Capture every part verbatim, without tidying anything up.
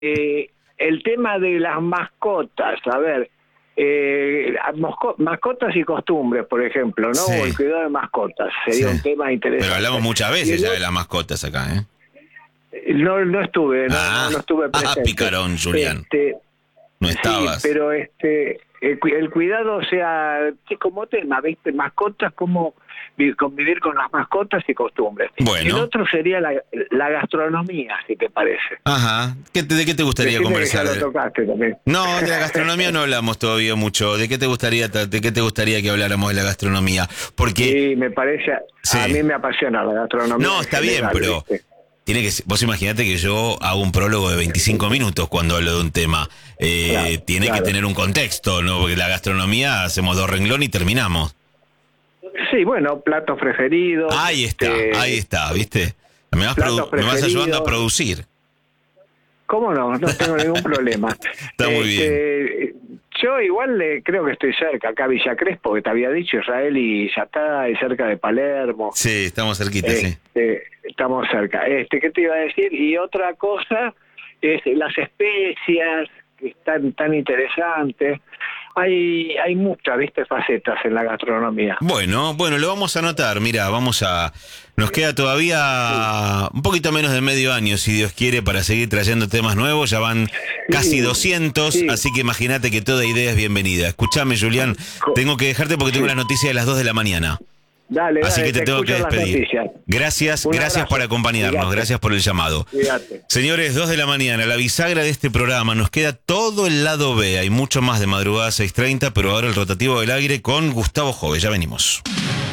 Eh, el tema de las mascotas, a ver, eh, mosco- mascotas y costumbres, por ejemplo, ¿no? Sí. O el cuidado de mascotas, sería Sí. un tema interesante. Pero hablamos muchas Y veces el ya otro- de las mascotas acá, ¿eh? No, no estuve, no, Ah, no, no estuve ah, presente. picarón, Julián. Este, No estabas. Sí, pero este, el, cu- el cuidado, o sea, sí, como tema, ¿viste? Mascotas, como vi- convivir con las mascotas y costumbres. Bueno. El otro sería la, la gastronomía, si te parece. Ajá. ¿Qué te- ¿De qué te gustaría Decime que conversar? ya lo tocaste también. No, de la gastronomía no hablamos todavía mucho. ¿De qué te gustaría, de qué te gustaría que habláramos de la gastronomía? Porque Sí, me parece, Sí. a mí me apasiona la gastronomía. no, en está bien, general, pero ¿viste? tiene que ser- vos imaginate que yo hago un prólogo de veinticinco minutos cuando hablo de un tema. Eh, Claro, tiene claro. que tener un contexto, ¿no? Porque la gastronomía hacemos dos renglones y terminamos. Sí, bueno, platos preferidos. Ahí está, este, ahí está, ¿viste? Me vas, platos produ- me vas ayudando a preferidos. producir. ¿Cómo no? No tengo ningún problema. Está muy bien. Yo igual eh, creo que estoy cerca, acá Villa Crespo, que te había dicho, Israel, y ya está, y cerca de Palermo. Sí, estamos cerquita, sí. Este, estamos cerca. Este, ¿qué te iba a decir? Y otra cosa es las especias, que están tan interesantes. Hay hay muchas, viste, facetas en la gastronomía. Bueno, bueno, lo vamos a anotar. Mira, vamos a... Nos queda todavía un poquito menos de medio año, si Dios quiere, para seguir trayendo temas nuevos. Ya van casi Sí, doscientos, sí. así que imagínate que toda idea es bienvenida. Escúchame, Julián, Co- tengo que dejarte porque tengo Sí. las noticias de las dos de la mañana. Dale, Así dale, que te tengo que escucho las despedir. noticias. Gracias, Un gracias abrazo. por acompañarnos, Cuídate. gracias por el llamado. Cuídate. Señores, dos de la mañana, la bisagra de este programa. Nos queda todo el lado B. Hay mucho más de madrugada seis treinta, pero ahora el rotativo del aire con Gustavo Jove. Ya venimos.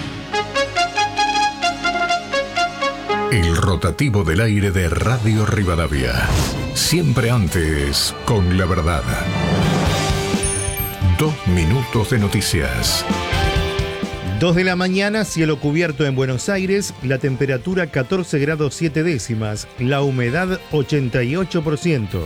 El rotativo del aire de Radio Rivadavia. Siempre antes, con la verdad. Dos minutos de noticias. dos de la mañana, cielo cubierto en Buenos Aires, la temperatura catorce grados siete décimas, la humedad ochenta y ocho por ciento.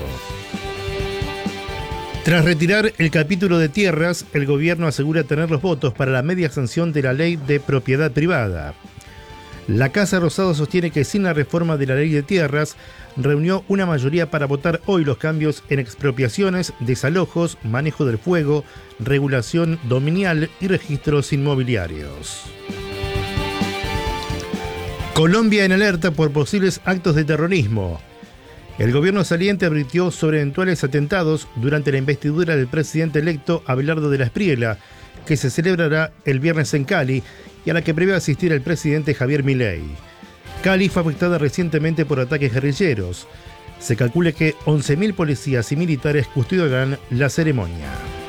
Tras retirar el capítulo de tierras, el gobierno asegura tener los votos para la media sanción de la ley de propiedad privada. La Casa Rosado sostiene que sin la reforma de la ley de tierras, reunió una mayoría para votar hoy los cambios en expropiaciones, desalojos, manejo del fuego, regulación dominial y registros inmobiliarios. Colombia en alerta por posibles actos de terrorismo. El gobierno saliente advirtió sobre eventuales atentados durante la investidura del presidente electo Abelardo de la Espriella, que se celebrará el viernes en Cali y a la que prevé asistir el presidente Javier Milei. Cali fue afectada recientemente por ataques guerrilleros. Se calcula que once mil policías y militares custodiarán la ceremonia.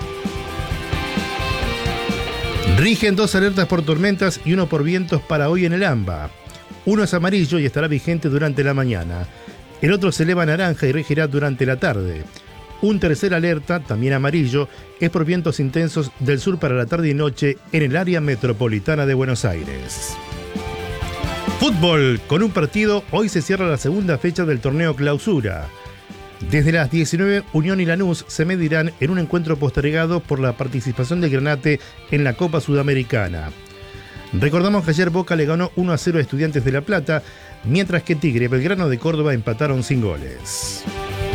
Rigen dos alertas por tormentas y uno por vientos para hoy en el AMBA. Uno es amarillo y estará vigente durante la mañana. El otro se eleva a naranja y regirá durante la tarde. Un tercer alerta, también amarillo, es por vientos intensos del sur para la tarde y noche en el área metropolitana de Buenos Aires. Fútbol, con un partido, hoy se cierra la segunda fecha del torneo Clausura. Desde las diecinueve, Unión y Lanús se medirán en un encuentro postergado por la participación de Granate en la Copa Sudamericana. Recordamos que ayer Boca le ganó uno a cero a Estudiantes de La Plata, mientras que Tigre y Belgrano de Córdoba empataron sin goles.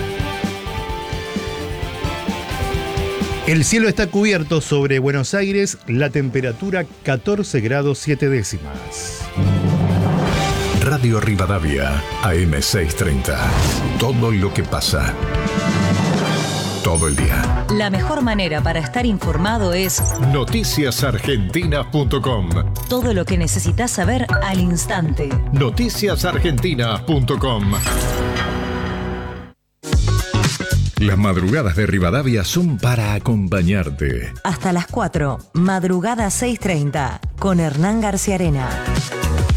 El cielo está cubierto sobre Buenos Aires, la temperatura catorce grados siete décimas. Radio Rivadavia, A M seiscientos treinta. Todo lo que pasa. Todo el día. La mejor manera para estar informado es noticias argentinas punto com. todo lo que necesitas saber al instante. noticias argentinas punto com. Las madrugadas de Rivadavia son para acompañarte. Hasta las cuatro, madrugada seis treinta, con Hernán García Arena.